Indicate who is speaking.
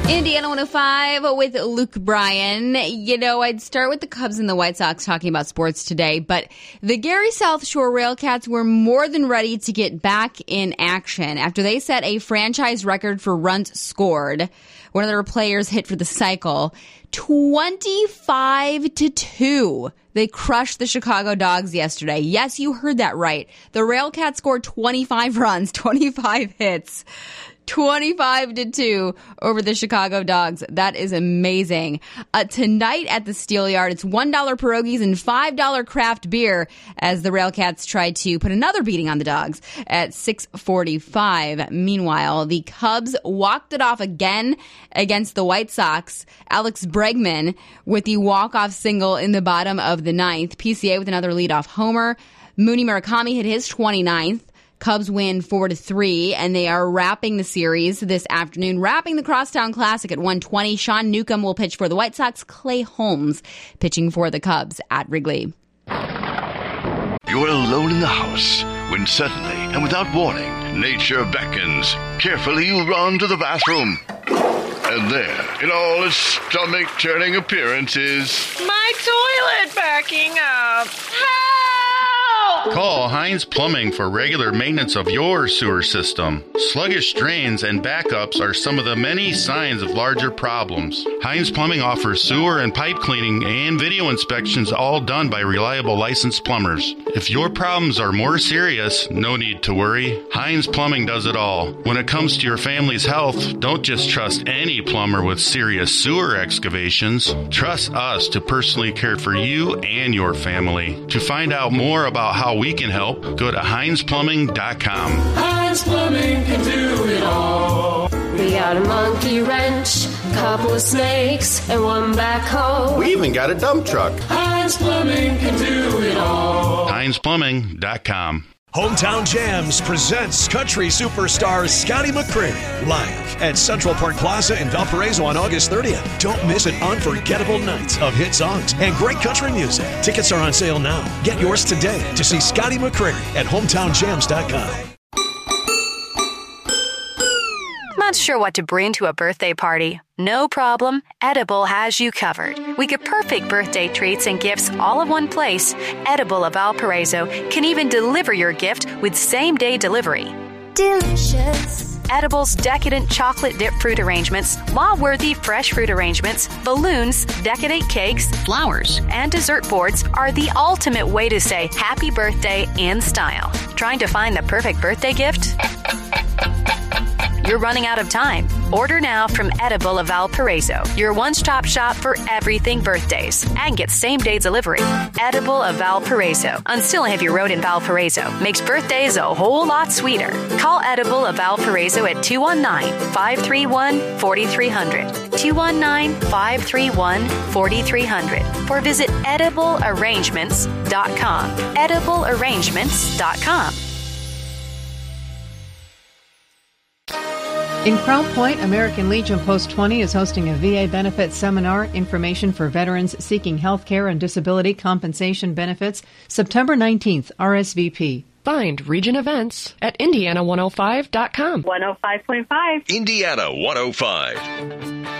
Speaker 1: Indiana 105 with Luke Bryan. You know, I'd start with the Cubs and the White Sox talking about sports today, but the Gary South Shore Railcats were more than ready to get back in action after they set a franchise record for runs scored. One of their players hit for the cycle. 25-2. They crushed the Chicago Dogs yesterday. Yes, you heard that right. The Railcats scored 25 runs, 25 hits. 25-2 over the Chicago Dogs. That is amazing. Tonight at the Steel Yard, it's $1 pierogies and $5 craft beer as the Railcats try to put another beating on the Dogs at 6:45. Meanwhile, the Cubs walked it off again against the White Sox. Alex Bregman with the walk-off single in the bottom of the ninth. PCA with another leadoff homer. Mooney Murakami hit his 29th. Cubs win 4-3, and they are wrapping the series this afternoon, wrapping the Crosstown Classic at 1:20. Sean Newcomb will pitch for the White Sox. Clay Holmes pitching for the Cubs at Wrigley.
Speaker 2: You're alone in the house when suddenly and without warning, nature beckons. Carefully you run to the bathroom. And there, in all its stomach-turning appearance is...
Speaker 3: my toilet backing up. Help!
Speaker 4: Call Heinz Plumbing for regular maintenance of your sewer system. Sluggish drains and backups are some of the many signs of larger problems. Heinz Plumbing offers sewer and pipe cleaning and video inspections, all done by reliable licensed plumbers. If your problems are more serious, no need to worry. Heinz Plumbing does it all. When it comes to your family's health, don't just trust any plumber with serious sewer excavations. Trust us to personally care for you and your family. To find out more about how we can help, go to HeinzPlumbing.com.
Speaker 5: Heinz Plumbing can do it all.
Speaker 6: We got a monkey wrench, couple of snakes, and one backhoe.
Speaker 7: We even got a dump truck.
Speaker 5: Heinz Plumbing can do it all.
Speaker 4: HeinzPlumbing.com.
Speaker 8: Hometown Jams presents country superstar Scotty McCreery live at Central Park Plaza in Valparaiso on August 30th. Don't miss an unforgettable night of hit songs and great country music. Tickets are on sale now. Get yours today to see Scotty McCreery at hometownjams.com.
Speaker 9: Not sure what to bring to a birthday party? No problem. Edible has you covered. We get perfect birthday treats and gifts all in one place. Edible of Valparaiso can even deliver your gift with same-day delivery.
Speaker 6: Delicious.
Speaker 9: Edible's decadent chocolate dip fruit arrangements, law-worthy fresh fruit arrangements, balloons, decadent cakes, flowers, and dessert boards are the ultimate way to say happy birthday in style. Trying to find the perfect birthday gift? You're running out of time. Order now from Edible of Valparaiso, your one-stop shop for everything birthdays, and get same-day delivery. Edible of Valparaiso on Silhavier Road in Valparaiso makes birthdays a whole lot sweeter. Call Edible of Valparaiso at 219-531-4300, 219-531-4300, or visit ediblearrangements.com, ediblearrangements.com.
Speaker 10: In Crown Point, American Legion Post 20 is hosting a VA benefits seminar, information for veterans seeking health care and disability compensation benefits, September 19th, RSVP.
Speaker 11: Find Region Events at Indiana105.com.
Speaker 12: 105.5.
Speaker 2: Indiana 105.